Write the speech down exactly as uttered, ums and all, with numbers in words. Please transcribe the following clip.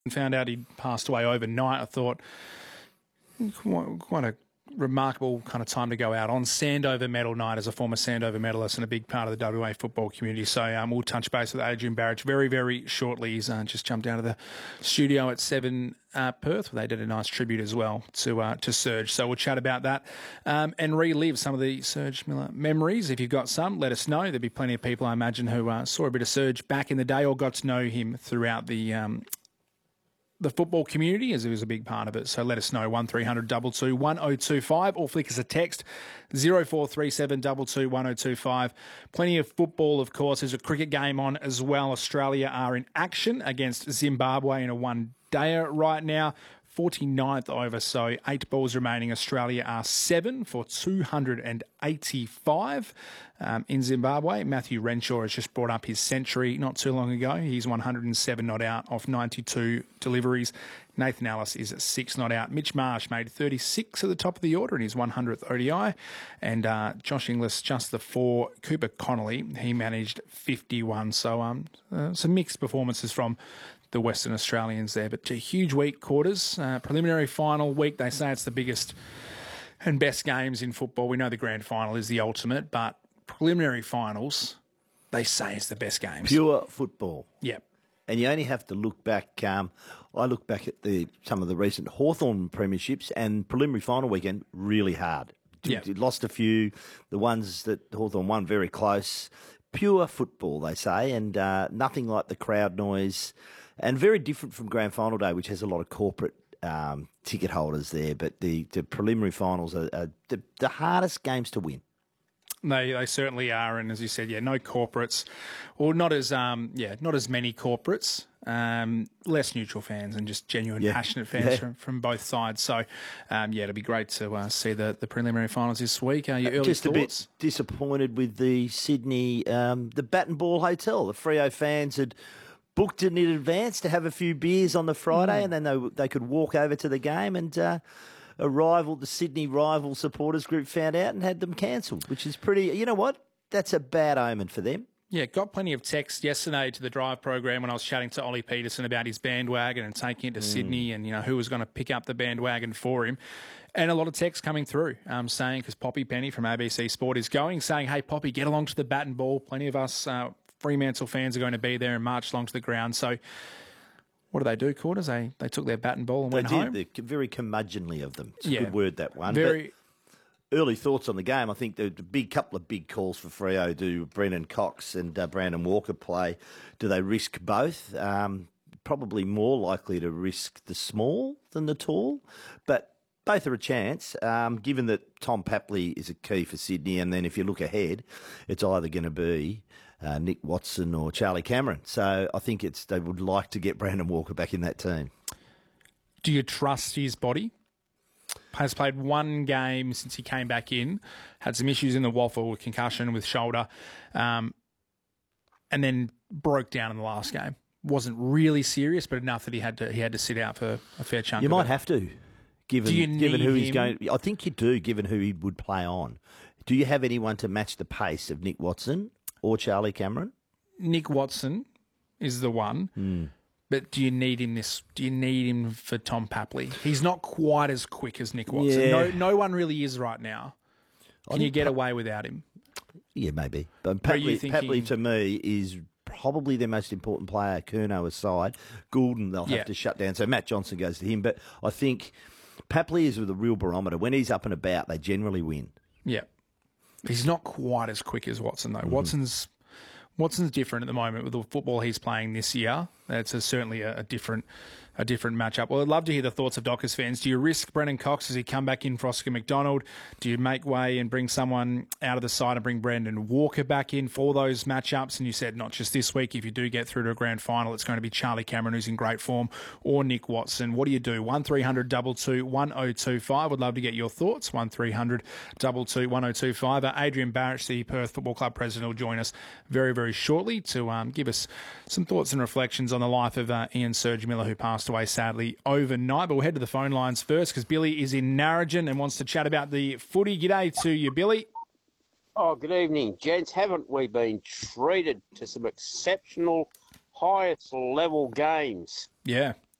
and found out he'd passed away overnight. I thought, quite, quite a remarkable kind of time to go out on Sandover Medal night as a former Sandover medalist and a big part of the W A football community. So um, we'll touch base with Adrian Barich very, very shortly. He's uh, just jumped out of the studio at seven uh, Perth, where they did a nice tribute as well to uh, to Serge. So we'll chat about that um, and relive some of the Serge Miller memories. If you've got some, let us know. There'll be plenty of people, I imagine, who uh, saw a bit of Serge back in the day or got to know him throughout the um, the football community, as it was a big part of it. So let us know, one three hundred two two one oh two five, or flick us a text, zero four three seven two two one oh two five. Plenty of football, of course. There's a cricket game on as well. Australia are in action against Zimbabwe in a one-dayer right now. forty-ninth over, so eight balls remaining. Australia are seven for two hundred eighty-five um, in Zimbabwe. Matthew Renshaw has just brought up his century not too long ago. He's one hundred seven not out off ninety-two deliveries. Nathan Ellis is at six not out. Mitch Marsh made thirty-six at the top of the order in his one hundredth O D I. And uh, Josh Inglis just the four. Cooper Connolly, he managed fifty-one. So um, uh, some mixed performances from the Western Australians there. But a huge week, quarters. Uh, preliminary final week, they say it's the biggest and best games in football. We know the grand final is the ultimate, but preliminary finals, they say it's the best games. Pure football. Yep. And you only have to look back. Um, I look back at the some of the recent Hawthorn premierships, and preliminary final weekend, really hard. Yep. You lost a few. The ones that Hawthorn won, very close. Pure football, they say, and uh, nothing like the crowd noise. And very different from Grand Final Day, which has a lot of corporate um, ticket holders there. But the, the preliminary finals are, are the, the hardest games to win. They they certainly are, and as you said, yeah, no corporates, or not as um yeah not as many corporates, um less neutral fans and just genuine Yeah. passionate fans Yeah. from, from both sides. So um yeah, it'll be great to uh, see the, the preliminary finals this week. Uh, your early Just thoughts? a bit disappointed with the Sydney, um, the Bat and Ball Hotel. The Freo fans had booked it in advance to have a few beers on the Friday, Mm. and then they they could walk over to the game, and uh, a rival, the Sydney rival supporters group, found out and had them cancelled, which is pretty. You know what? That's a bad omen for them. Yeah, got plenty of text yesterday to the Drive program when I was chatting to Ollie Peterson about his bandwagon and taking it to Mm. Sydney, and you know who was going to pick up the bandwagon for him. And a lot of text coming through um, saying, because Poppy Penny from A B C Sport is going, saying, hey, Poppy, get along to the Bat and Ball. Plenty of us uh, Fremantle fans are going to be there and march along to the ground. So what do they do, Quarters? They they took their bat and ball and They went did. home. They're very curmudgeonly of them. It's Yeah. a good word, that one. Very. But early thoughts on the game. I think the, the big couple of big calls for Freo. Do Brennan Cox and uh, Brandon Walker play? Do they risk both? Um, probably more likely to risk the small than the tall, but both are a chance, um, given that Tom Papley is a key for Sydney. And then if you look ahead, it's either going to be uh, Nick Watson or Charlie Cameron. So I think it's they would like to get Brandon Walker back in that team. Do you trust his body? Has played one game since he came back in, had some issues in the waffle with concussion, with shoulder, um, and then broke down in the last game. Wasn't really serious, but enough that he had to he had to sit out for a fair chunk You of might it. have to, given Do you given who need he's him? going. I think you do, given who he would play on. Do you have anyone to match the pace of Nick Watson or Charlie Cameron? Nick Watson is the one, Mm. but do you need him this? Do you need him for Tom Papley? He's not quite as quick as Nick Watson. Yeah. No, no one really is right now. I Can you think get Pa- away without him? Yeah, maybe. But Are you Papley, thinking- Papley to me is probably their most important player. Curnow aside, Goulden they'll have Yeah. to shut down. So Matt Johnson goes to him. But I think Papley is the real barometer. When he's up and about, they generally win. Yeah. He's not quite as quick as Watson, though. Mm-hmm. Watson's Watson's different at the moment with the football he's playing this year. It's a, certainly a, a different a different matchup. Well, I'd love to hear the thoughts of Dockers fans. Do you risk Brennan Cox as he come back in for Oscar McDonald? Do you make way and bring someone out of the side and bring Brandon Walker back in for those matchups? And you said not just this week. If you do get through to a grand final, it's going to be Charlie Cameron, who's in great form, or Nick Watson. What do you do? one three hundred two two one oh two five. Would love to get your thoughts. one three hundred two two one oh two five. Uh, Adrian Barich, the Perth Football Club president, will join us very, very shortly to um, give us some thoughts and reflections on the life of uh, Ian Serge Miller, who passed away sadly overnight. But we'll head to the phone lines first because Billy is in Narrogin and wants to chat about the footy. G'day to you, Billy. Oh, good evening, gents. Haven't we been treated to some exceptional, highest level games? Yeah.